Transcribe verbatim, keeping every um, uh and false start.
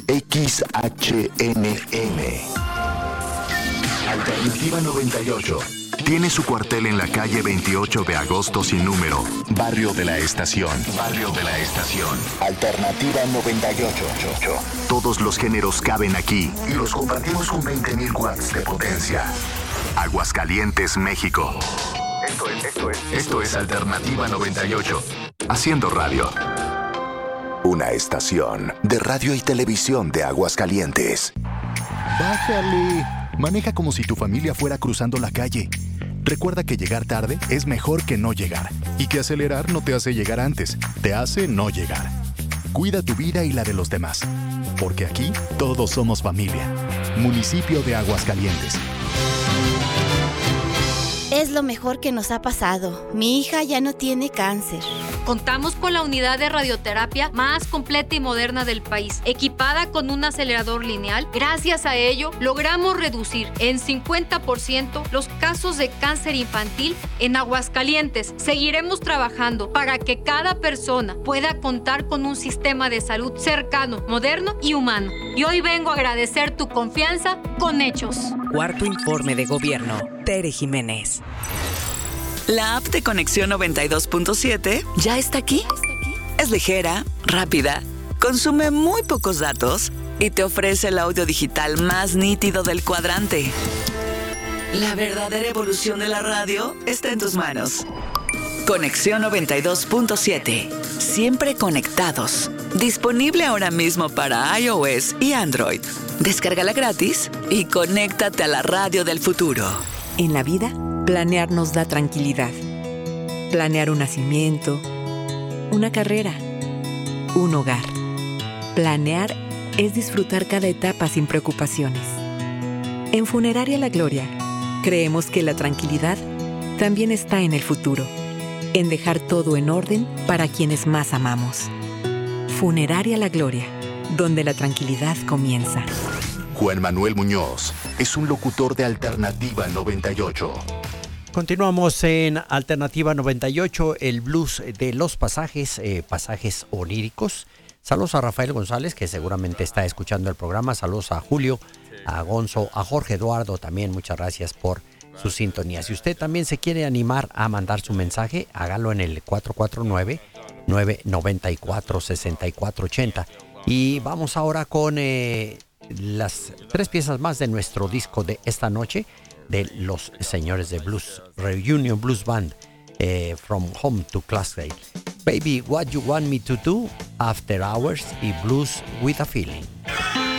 X H N M. Alternativa noventa y ocho. Tiene su cuartel en la calle veintiocho de agosto sin número, Barrio de la Estación. Barrio de la Estación. Alternativa noventa y ocho. Todos los géneros caben aquí y los compartimos con veinte mil watts de potencia. Aguascalientes, México. Esto es, esto es, esto es Alternativa noventa y ocho. Haciendo radio. Una estación de radio y televisión de Aguascalientes. Bájale. Maneja como si tu familia fuera cruzando la calle. Recuerda que llegar tarde es mejor que no llegar. Y que acelerar no te hace llegar antes, te hace no llegar. Cuida tu vida y la de los demás. Porque aquí todos somos familia. Municipio de Aguascalientes. Es lo mejor que nos ha pasado. Mi hija ya no tiene cáncer. Contamos con la unidad de radioterapia más completa y moderna del país, equipada con un acelerador lineal. Gracias a ello, logramos reducir en cincuenta por ciento los casos de cáncer infantil en Aguascalientes. Seguiremos trabajando para que cada persona pueda contar con un sistema de salud cercano, moderno y humano. Y hoy vengo a agradecer tu confianza con hechos. Cuarto informe de gobierno. Tere Jiménez. La app de Conexión noventa y dos punto siete ya está aquí. Es ligera, rápida, consume muy pocos datos y te ofrece el audio digital más nítido del cuadrante. La verdadera evolución de la radio está en tus manos. Conexión noventa y dos punto siete. Siempre conectados. Disponible ahora mismo para iOS y Android. Descárgala gratis y conéctate a la radio del futuro. En la vida, planear nos da tranquilidad. Planear un nacimiento, una carrera, un hogar. Planear es disfrutar cada etapa sin preocupaciones. En Funeraria La Gloria, creemos que la tranquilidad también está en el futuro, en dejar todo en orden para quienes más amamos. Funeraria La Gloria, donde la tranquilidad comienza. Juan Manuel Muñoz es un locutor de Alternativa noventa y ocho. Continuamos en Alternativa noventa y ocho, el blues de los pasajes, eh, pasajes oníricos. Saludos a Rafael González, que seguramente está escuchando el programa. Saludos a Julio, a Gonzo, a Jorge Eduardo también. Muchas gracias por su sintonía. Si usted también se quiere animar a mandar su mensaje, hágalo en el cuatro cuatro nueve, nueve nueve cuatro, seis cuatro ocho cero. Y vamos ahora con eh, las tres piezas más de nuestro disco de esta noche, de los señores de Blues, Reunion Blues Band, eh, From Home to Clarksdale. Baby, What You Want Me to Do, After Hours y Blues with a Feeling.